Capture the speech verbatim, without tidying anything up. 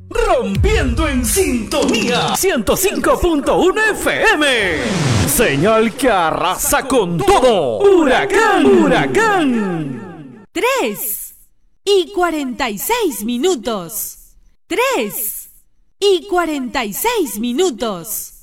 Rompiendo en sintonía ciento cinco punto uno F M. Señal que arrasa con todo. Huracán, huracán. Tres y cuarenta y seis minutos. Tres y cuarenta y seis minutos.